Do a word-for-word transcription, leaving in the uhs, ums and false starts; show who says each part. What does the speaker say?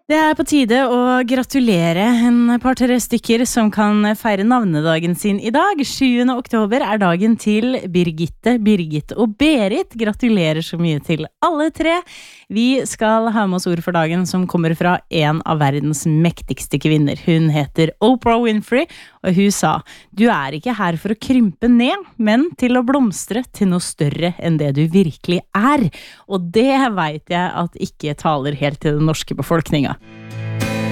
Speaker 1: Det er på tide å gratulere en par-tre stykker som kan feire navnedagen sin i dag. sjuende oktober er dagen til Birgitte, Birgit og Berit. Gratulerer så mye til alle tre. Vi skal ha med oss ord for dagen som kommer fra en av verdens mektigste kvinner. Hun heter Oprah Winfrey, og hun sa: «Du er ikke her for å krympe ned, men til å blomstre til noe større enn det du virkelig er.» Og det vet jeg at ikke taler helt til den norske befolkninga.